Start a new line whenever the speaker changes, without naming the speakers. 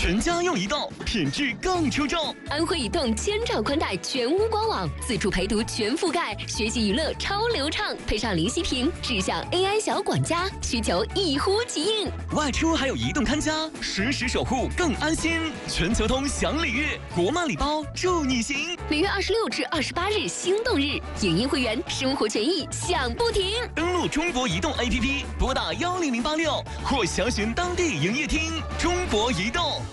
全家用移动，品质更出众。
安徽移动千兆宽带全屋官网，自助陪读全覆盖，学习娱乐超流畅，配上灵犀屏，智享 AI 小管家，需求一呼即应。
外出还有移动看家，实时守护更安心。全球通享礼遇，国漫礼包祝你行。
6月26至28日心动日，影音会员生活权益享不停。
登录中国移动 APP，拨打10086或详询当地营业厅。中国移动。